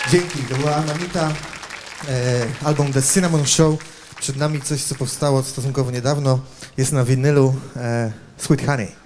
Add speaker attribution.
Speaker 1: Dzięki, to była Anamita, album The Cinnamon Show. Przed nami coś, co powstało stosunkowo niedawno, jest na winylu, Sweet Honey.